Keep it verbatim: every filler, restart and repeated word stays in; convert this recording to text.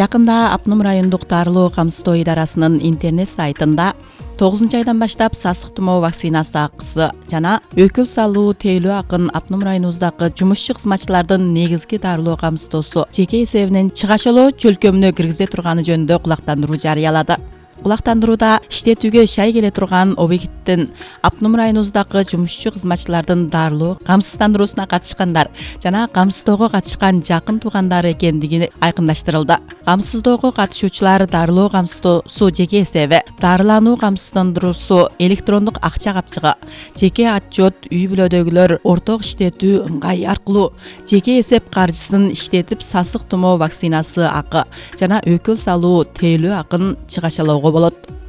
Жакында Апнум райондук дарылоо камсыздоо идарасынын интернет сайтында тогузунчу айдан баштап сасык тумоо вакцинасы акысы жана өкүл салуу тейлөө акын Апнум районубуздагы жумушчу кызматчылардын негизги дарылоо камсыздоосу жеке эсебинен чыгашалоо чөлкөмүнө киргизе турганы жөнүндө кулактандыруу жарыялады. Кулактандырууда иштетүүгө шай келе турган объекттин Апнум районубуздагы жумушчу кызматчылардын дарылоо камсыздандыруусуна катышкандар жана камсыздоого катышкан жакын туугандар экендиги айкындаштырылды. Камсыздоого катышуучулар дарылоо камсыздоосу жеке эсеби, дарылануу камсыздандыруусу электрондук акча капчыгы, жеке отчет, үй бүлөдөгүлөр орток иштетүү ыңгай аркылуу жеке эсеп каржысын иштетип сасык тумоо вакцинасы акы жана өкүл салуу тейлөө акын чыгашалоого болот.